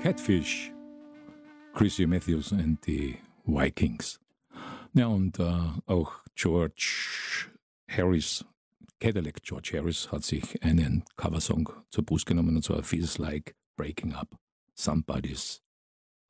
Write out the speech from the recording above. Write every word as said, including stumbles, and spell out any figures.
Catfish, Chrissy Matthews und die Vikings. Ja, und äh, auch George Harris, Cadillac George Harris, hat sich einen Coversong zur Brust genommen, und zwar Feels Like Breaking Up, Somebody's